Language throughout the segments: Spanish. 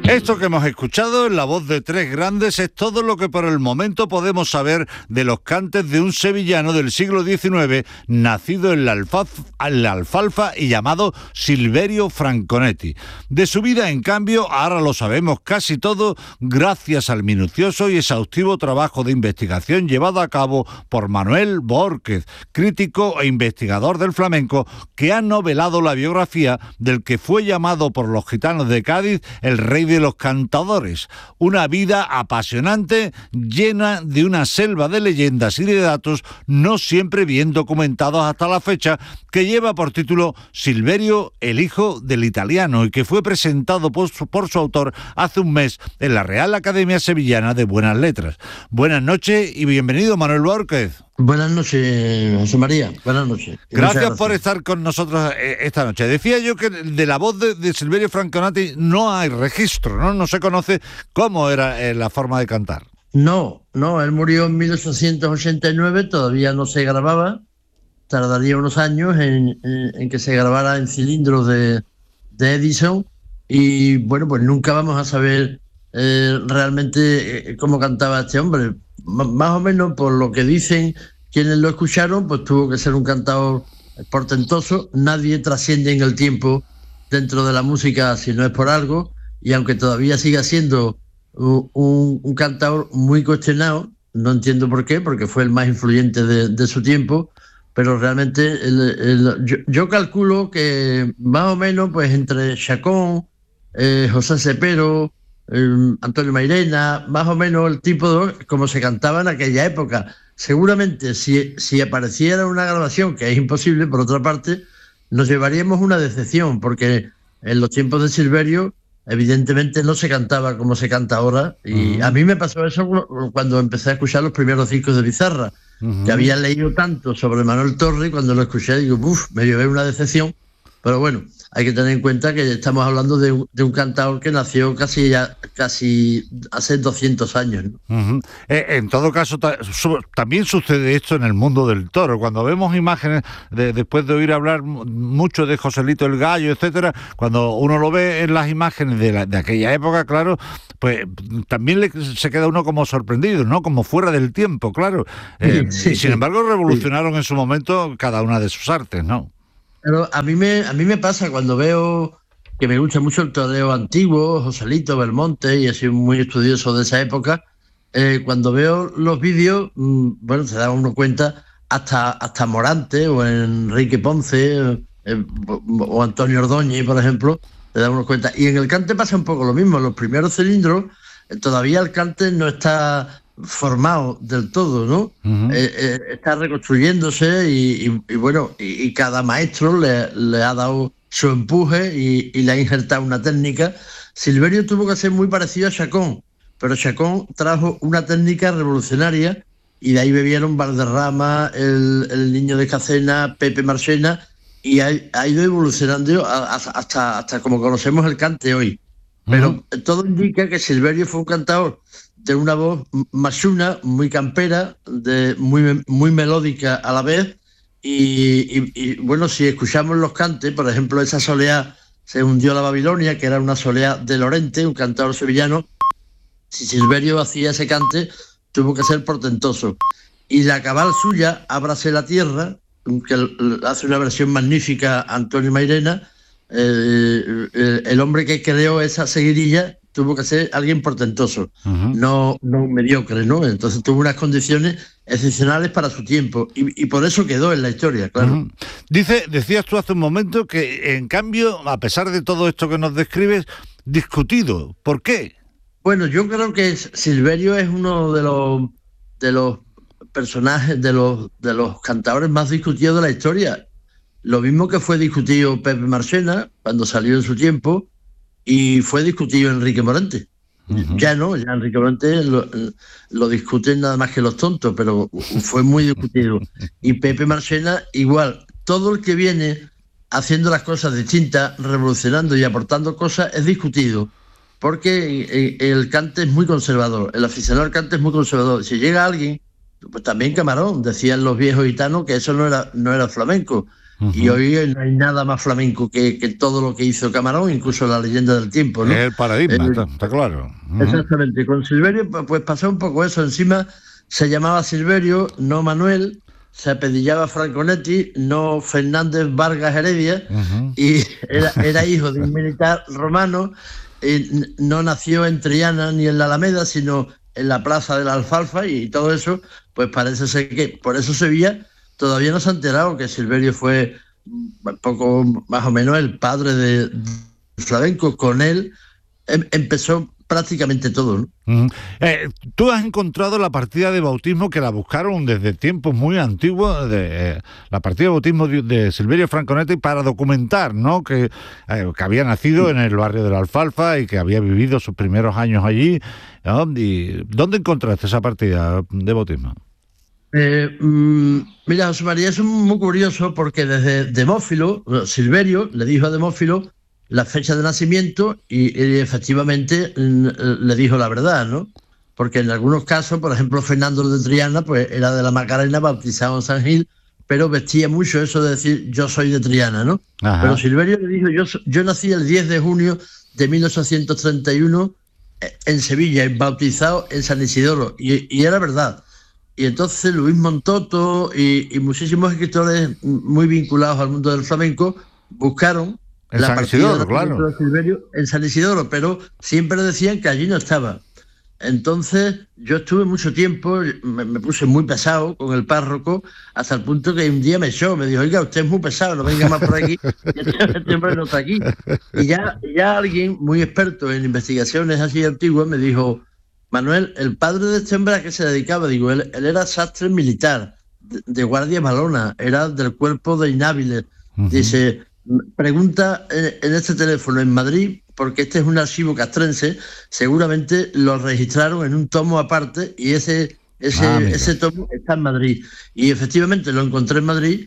Esto que hemos escuchado en la voz de tres grandes es todo lo que por el momento podemos saber de los cantes de un sevillano del siglo XIX, nacido en la Alfalfa y llamado Silverio Franconetti. De su vida, en cambio, ahora lo sabemos casi todo gracias al minucioso y exhaustivo trabajo de investigación llevado a cabo por Manuel Bórquez, crítico e investigador del flamenco, que ha novelado la biografía del que fue llamado por los gitanos de Cádiz el rey de los cantadores. Una vida apasionante, llena de una selva de leyendas y de datos no siempre bien documentados hasta la fecha, que lleva por título Silverio, el hijo del italiano, y que fue presentado por su autor hace un mes en la Real Academia Sevillana de Buenas Letras. Buenas noches y bienvenido, Manuel Bórquez. Buenas noches, José María. Buenas noches. Gracias por estar con nosotros esta noche. Decía yo que de la voz de Silverio Franconetti no hay registro, ¿no? No se conoce cómo era la forma de cantar. No, él murió en 1889, todavía no se grababa. Tardaría unos años en que se grabara en cilindros de Edison. Y bueno, pues nunca vamos a saber realmente cómo cantaba este hombre. Más o menos por lo que dicen quienes lo escucharon, pues tuvo que ser un cantador portentoso. Nadie trasciende en el tiempo dentro de la música si no es por algo, y aunque todavía siga siendo un cantador muy cuestionado, no entiendo por qué, porque fue el más influyente de su tiempo, pero realmente yo calculo que más o menos pues entre Chacón, José Cepero, Antonio Mairena, más o menos el tipo de como se cantaba en aquella época. Seguramente si apareciera una grabación, que es imposible, por otra parte, nos llevaríamos una decepción, porque en los tiempos de Silverio evidentemente no se cantaba como se canta ahora, y a mí me pasó eso cuando empecé a escuchar los primeros discos de Bizarra, que había leído tanto sobre Manuel Torre, y cuando lo escuché digo, me llevé una decepción. Pero bueno, hay que tener en cuenta que estamos hablando de un cantador que nació casi hace 200 años, ¿no? En todo caso, también sucede esto en el mundo del toro. Cuando vemos imágenes, después de oír hablar mucho de Joselito el Gallo, etcétera, cuando uno lo ve en las imágenes de aquella época, claro, pues también se queda uno como sorprendido, ¿no? Como fuera del tiempo, claro. Sí, y sin embargo revolucionaron en su momento cada una de sus artes, ¿no? Pero a mí me pasa cuando veo que me gusta mucho el toreo antiguo, Joselito, Belmonte, y he sido muy estudioso de esa época. Cuando veo los vídeos, bueno, se da uno cuenta hasta Morante o Enrique Ponce o Antonio Ordóñez, por ejemplo, se da uno cuenta. Y en el cante pasa un poco lo mismo. Los primeros cilindros, todavía el cante no está formado del todo, ¿no? Está reconstruyéndose y bueno, y cada maestro le ha dado su empuje y le ha injertado una técnica. Silverio tuvo que ser muy parecido a Chacón, pero Chacón trajo una técnica revolucionaria, y de ahí bebieron Valderrama, el Niño de Cacena, Pepe Marchena, y ha ido evolucionando hasta como conocemos el cante hoy. Pero todo indica que Silverio fue un cantador de una voz machuna, muy campera, muy melódica a la vez, y bueno, si escuchamos los cantes, por ejemplo, esa soleá Se hundió la Babilonia, que era una soleá de Lorente, un cantador sevillano. Si Silverio hacía ese cante, tuvo que ser portentoso. Y la cabal suya, Ábrase la tierra, que hace una versión magnífica Antonio Mairena, el hombre que creó esa seguidilla tuvo que ser alguien portentoso, no un mediocre, ¿no? Entonces tuvo unas condiciones excepcionales para su tiempo, y por eso quedó en la historia, claro. Decías tú hace un momento que, en cambio, a pesar de todo esto que nos describes, discutido. ¿Por qué? Bueno, yo creo que Silverio es uno de los personajes, de los cantadores más discutidos de la historia. Lo mismo que fue discutido Pepe Marchena cuando salió en su tiempo, y fue discutido Enrique Morente. Ya Enrique Morente lo discuten nada más que los tontos, pero fue muy discutido. Y Pepe Marchena igual. Todo el que viene haciendo las cosas distintas, revolucionando y aportando cosas, es discutido, porque el cante es muy conservador, el aficionado al cante es muy conservador. Si llega alguien, pues también Camarón, decían los viejos gitanos que eso no era flamenco. Y hoy no hay nada más flamenco que todo lo que hizo Camarón, incluso la leyenda del tiempo, ¿no? Es el paradigma, está claro. Exactamente. Con Silverio pues pasó un poco eso. Encima se llamaba Silverio, no Manuel, se apellidaba Franconetti, no Fernández Vargas Heredia, y era hijo de un militar romano, y no nació en Triana ni en la Alameda, sino en la Plaza de la Alfalfa, y todo eso, pues parece ser que por eso Sevilla todavía no se ha enterado que Silverio fue un poco más o menos el padre de flamenco. Con él empezó prácticamente todo, ¿no? Tú has encontrado la partida de bautismo que la buscaron desde tiempos muy antiguos, la partida de bautismo de Silverio Franconetti, para documentar, ¿no? Que había nacido en el barrio de la Alfalfa y que había vivido sus primeros años allí, ¿no? ¿Y dónde encontraste esa partida de bautismo? Mira, José María, es muy curioso porque desde Demófilo, Silverio le dijo a Demófilo la fecha de nacimiento y efectivamente le dijo la verdad, ¿no? Porque en algunos casos, por ejemplo, Fernando de Triana, pues era de la Macarena, bautizado en San Gil, pero vestía mucho eso de decir yo soy de Triana, ¿no? Ajá. Pero Silverio le dijo yo nací el 10 de junio de 1831 en Sevilla, bautizado en San Isidoro, y era verdad. Y entonces Luis Montoto y muchísimos escritores muy vinculados al mundo del flamenco buscaron en la San partida Isidoro, claro. de Silverio en San Isidoro, pero siempre decían que allí no estaba. Entonces yo estuve mucho tiempo, me puse muy pesado con el párroco, hasta el punto que un día me echó, me dijo, oiga, usted es muy pesado, no venga más por aquí, este hombre no está aquí. Y ya alguien muy experto en investigaciones así antiguas me dijo, Manuel, el padre de este hombre, ¿a qué se dedicaba? Digo, él era sastre militar, de guardia valona, era del cuerpo de inhábiles. Dice, pregunta en este teléfono en Madrid, porque este es un archivo castrense, seguramente lo registraron en un tomo aparte y ese tomo está en Madrid. Y efectivamente lo encontré en Madrid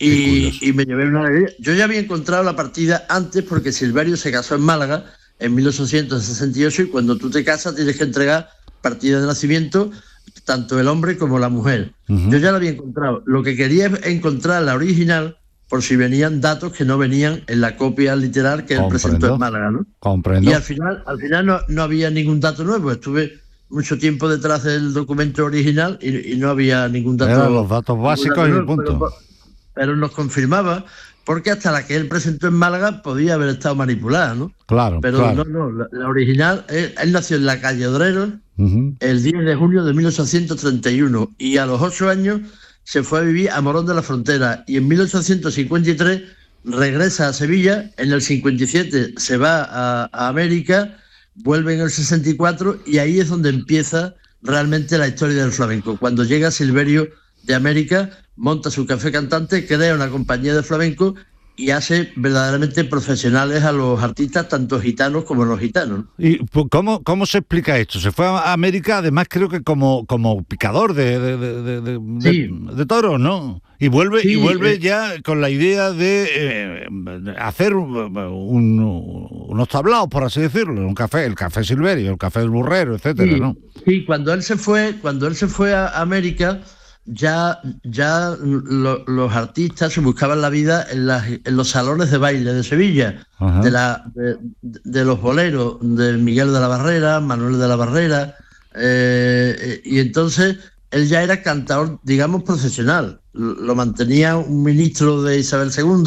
y me llevé una alegría. Yo ya había encontrado la partida antes porque Silverio se casó en Málaga en 1868 y cuando tú te casas tienes que entregar partida de nacimiento, tanto el hombre como la mujer. Yo ya la había encontrado. Lo que quería es encontrar la original por si venían datos que no venían en la copia literal que él presentó en Málaga, ¿no? Comprendo. Y al final no había ningún dato nuevo. Estuve mucho tiempo detrás del documento original y no había ningún dato. Eran los datos básicos y punto. Pero nos confirmaba, porque hasta la que él presentó en Málaga podía haber estado manipulada, ¿no? Claro, pero claro. No, la original, él nació en la calle Odreros el 10 de junio de 1831 y a los 8 años se fue a vivir a Morón de la Frontera y en 1853 regresa a Sevilla, en el 57 se va a América, vuelve en el 64 y ahí es donde empieza realmente la historia del flamenco. Cuando llega Silverio de América, monta su café cantante, crea una compañía de flamenco y hace verdaderamente profesionales a los artistas, tanto gitanos como no gitanos. ¿Y cómo se explica esto? Se fue a América, además creo que como picador de toros, ¿no? Y vuelve ya con la idea de hacer unos tablaos, por así decirlo, el café Silverio, el café del Burrero, etcétera, ¿no? Sí, cuando él se fue a América, ya los artistas se buscaban la vida en los salones de baile de Sevilla, de los boleros de Miguel de la Barrera, Manuel de la Barrera, y entonces él ya era cantador, digamos, profesional. Lo mantenía un ministro de Isabel II,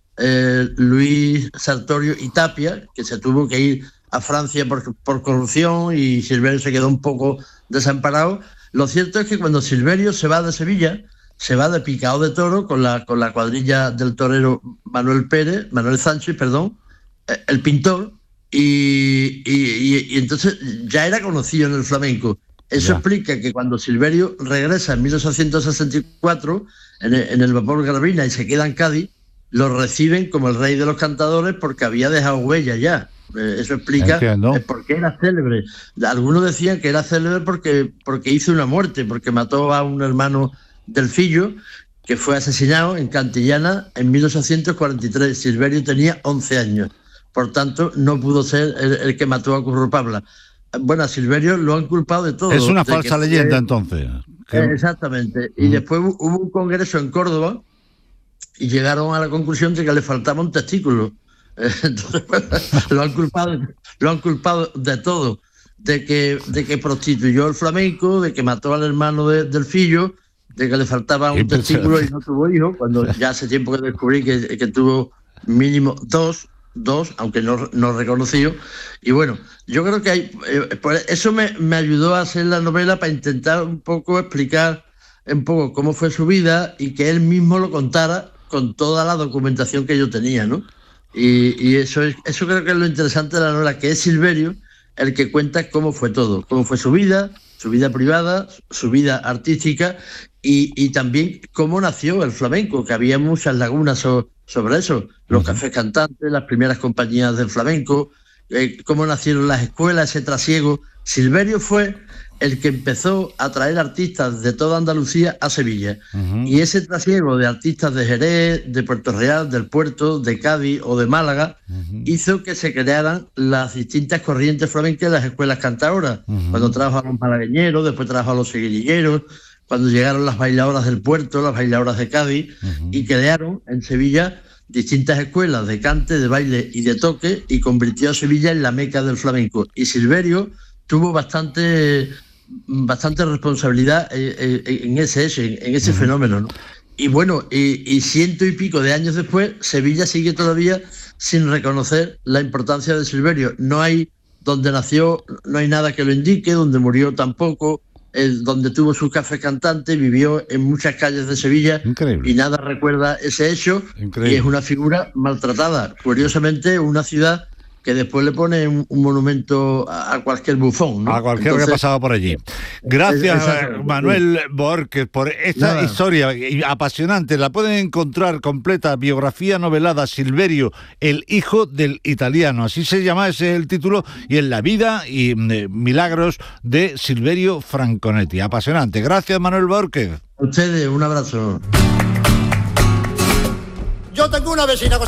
Luis Sartorio y Tapia, que se tuvo que ir a Francia por corrupción y Silverio se quedó un poco desamparado. Lo cierto es que cuando Silverio se va de Sevilla, se va de picado de toro con la cuadrilla del torero Manuel Sánchez, el pintor, y entonces ya era conocido en el flamenco. Eso explica que cuando Silverio regresa en 1864 en el vapor Gravina y se queda en Cádiz, lo reciben como el rey de los cantadores porque había dejado huella ya. Eso explica por qué era célebre. Algunos decían que era célebre porque hizo una muerte, porque mató a un hermano del Fillo que fue asesinado en Cantillana en 1843. Silverio tenía 11 años. Por tanto, no pudo ser el que mató a Curro Pabla. Bueno, a Silverio lo han culpado de todo. Es una falsa leyenda, entonces. Exactamente. Y después hubo un congreso en Córdoba y llegaron a la conclusión de que le faltaba un testículo. Entonces, lo han culpado de todo, de que prostituyó el flamenco, de que mató al hermano del Fillo, de que le faltaba un testículo y no tuvo hijo, cuando ya hace tiempo que descubrí que tuvo mínimo dos, aunque no reconocido. Y bueno, yo creo que hay eso me ayudó a hacer la novela, para intentar un poco explicar un poco cómo fue su vida y que él mismo lo contara con toda la documentación que yo tenía, ¿no? Y eso creo que es lo interesante de la novela, que es Silverio el que cuenta cómo fue todo, cómo fue su vida privada, su vida artística y también cómo nació el flamenco, que había muchas lagunas sobre eso, los cafés cantantes, las primeras compañías del flamenco, cómo nacieron las escuelas, ese trasiego. Silverio fue el que empezó a traer artistas de toda Andalucía a Sevilla. Y ese trasiego de artistas de Jerez, de Puerto Real, del Puerto, de Cádiz o de Málaga, hizo que se crearan las distintas corrientes flamencas en las escuelas cantadoras. Cuando trajo a los malagueñeros, después trajo a los seguirilleros, cuando llegaron las bailadoras del Puerto, las bailadoras de Cádiz, y crearon en Sevilla distintas escuelas de cante, de baile y de toque, y convirtió a Sevilla en la meca del flamenco. Y Silverio tuvo bastante responsabilidad en ese fenómeno, ¿no? Y bueno, y 100 y pico de años después, Sevilla sigue todavía sin reconocer la importancia de Silverio. No hay, donde nació, no hay nada que lo indique, donde murió tampoco, donde tuvo su café cantante, vivió en muchas calles de Sevilla. Increíble. Y nada recuerda ese hecho. Increíble. Y es una figura maltratada. Curiosamente, una ciudad que después le pone un monumento a cualquier bufón, ¿no? A cualquier que pasaba por allí. Gracias, Manuel Bohórquez, por esta historia apasionante. La pueden encontrar completa, biografía novelada, Silverio, el hijo del italiano. Así se llama, ese es el título, y en la vida y milagros de Silverio Franconetti. Apasionante. Gracias, Manuel Bohórquez. A ustedes, un abrazo. Yo tengo una vecina